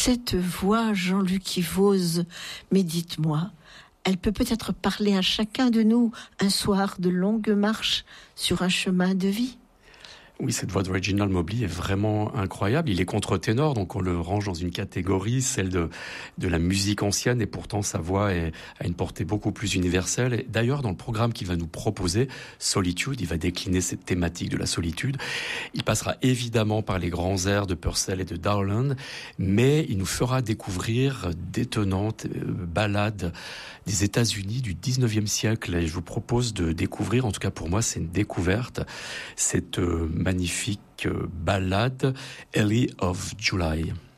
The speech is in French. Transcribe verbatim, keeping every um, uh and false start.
Cette voix, Jean-Luc Yvose, mais dites-moi, elle peut peut-être parler à chacun de nous un soir de longue marche sur un chemin de vie. Oui, cette voix de Reginald Mobley est vraiment incroyable. Il est contre-ténor, donc on le range dans une catégorie, celle de, de la musique ancienne, et pourtant sa voix est, a une portée beaucoup plus universelle. Et d'ailleurs, dans le programme qu'il va nous proposer, Solitude, il va décliner cette thématique de la solitude. Il passera évidemment par les grands airs de Purcell et de Dowland, mais il nous fera découvrir d'étonnantes ballades des États-Unis du dix-neuvième siècle. Et je vous propose de découvrir, en tout cas pour moi, c'est une découverte, cette magnifique ballade Ellie of July.